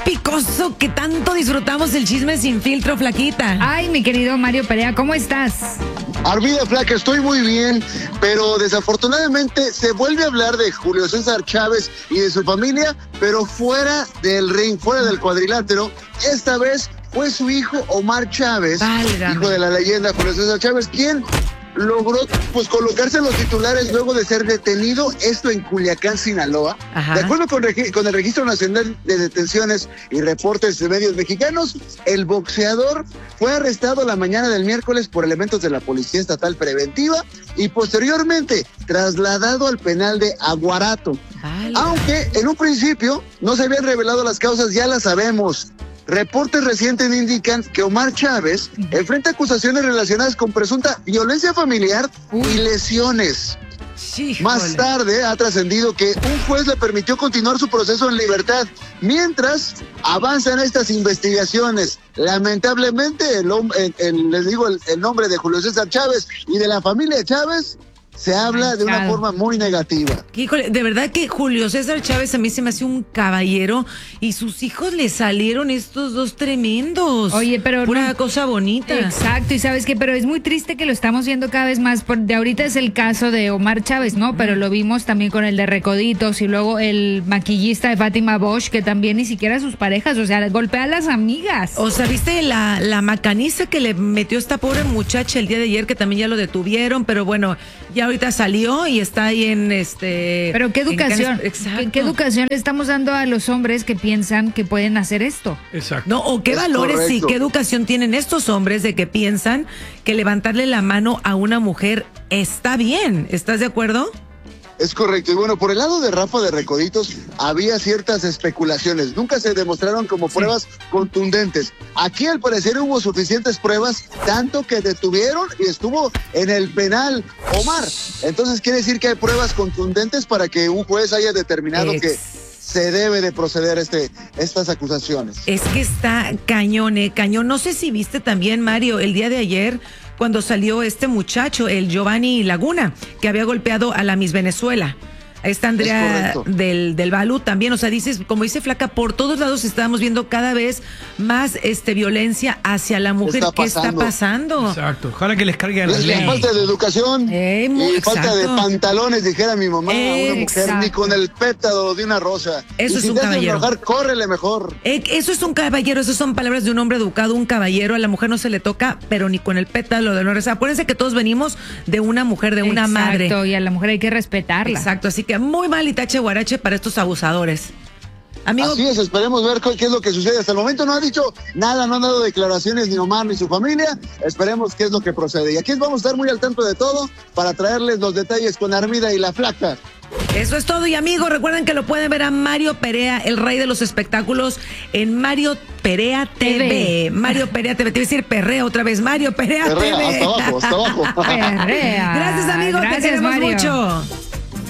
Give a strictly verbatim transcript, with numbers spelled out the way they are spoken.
picoso que tanto disfrutamos el chisme sin filtro, flaquita. Ay, mi querido Mario Perea, ¿cómo estás? Armida, flaca, estoy muy bien, pero desafortunadamente se vuelve a hablar de Julio César Chávez y de su familia, pero fuera del ring, fuera del cuadrilátero. Esta vez fue su hijo Omar Chávez, Válgame. hijo de la leyenda Julio César Chávez, quien logró pues colocarse en los titulares luego de ser detenido, esto en Culiacán, Sinaloa. Ajá. De acuerdo con, regi- con el Registro Nacional de Detenciones y reportes de medios mexicanos, el boxeador fue arrestado la mañana del miércoles por elementos de la Policía Estatal Preventiva y posteriormente trasladado al penal de Aguarato. Vale. Aunque en un principio no se habían revelado las causas, ya las sabemos. Reportes recientes indican que Omar Chávez enfrenta acusaciones relacionadas con presunta violencia familiar y lesiones. Híjole. Más tarde ha trascendido que un juez le permitió continuar su proceso en libertad mientras avanzan estas investigaciones. Lamentablemente, el, hom- el- el- les digo el, el nombre de Julio César Chávez y de la familia Chávez se habla de una Manchado. forma muy negativa. Híjole, de verdad que Julio César Chávez a mí se me hace un caballero y sus hijos le salieron estos dos tremendos. Oye, pero pura no- cosa bonita. Exacto, y sabes qué, pero es muy triste que lo estamos viendo cada vez más. Por, de ahorita es el caso de Omar Chávez, ¿no? Pero lo vimos también con el de Recoditos y luego el maquillista de Fátima Bosch, que también ni siquiera sus parejas, o sea, golpea a las amigas. O sea, ¿viste la, la macaniza que le metió esta pobre muchacha el día de ayer, que también ya lo detuvieron? Pero bueno, ya ahorita salió y está ahí en este... Pero qué en educación, Canes- Exacto. ¿Qué, qué educación le estamos dando a los hombres que piensan que pueden hacer esto? Exacto. No, o qué Es valores correcto. y qué educación tienen estos hombres de que piensan que levantarle la mano a una mujer está bien. ¿Estás de acuerdo? Es correcto. Y bueno, por el lado de Rafa de Recoditos había ciertas especulaciones. Nunca se demostraron como pruebas contundentes. Aquí al parecer hubo suficientes pruebas, tanto que detuvieron y estuvo en el penal Omar. Entonces quiere decir que hay pruebas contundentes para que un juez haya determinado Ex- que se debe de proceder a este, estas acusaciones. Es que está cañón, eh, cañón. No sé si viste también, Mario, el día de ayer, cuando salió este muchacho, el Giovanni Laguna, que había golpeado a la Miss Venezuela. Ahí está Andrea Es correcto. del, del Balú también. O sea, dices, como dice Flaca, por todos lados estábamos viendo cada vez más este violencia hacia la mujer. Está ¿Qué está pasando? pasando? Exacto. Ojalá que les cargue a la Es la ley. falta de educación Eh, muy y falta de exacto. pantalones, dijera mi mamá, a una mujer, Exacto. ni con el pétalo de una rosa. Eso y es si un te hacen caballero. enojar, córrele mejor. Eh, eso es un caballero, eso son palabras de un hombre educado, un caballero. A la mujer no se le toca, pero ni con el pétalo de honor. O sea, acuérdense que todos venimos de una mujer, de una madre. Exacto, y a la mujer hay que respetarla. Exacto, así que muy mal Itache Guarache para estos abusadores. Amigo, Así es, esperemos ver qué es lo que sucede. Hasta el momento no ha dicho nada, no han dado declaraciones ni Omar ni su familia. Esperemos qué es lo que procede. Y aquí vamos a estar muy al tanto de todo para traerles los detalles con Armida y la Flaca. eso es todo. Y amigos, recuerden que lo pueden ver a Mario Perea, el rey de los espectáculos, en Mario Perea T V. T V. Mario Perea T V. Te iba a decir Perrea otra vez. Mario Perea, Perrea, T V. hasta abajo, hasta abajo. Perrea. Gracias, amigo. Te Gracias, queremos Mario. mucho.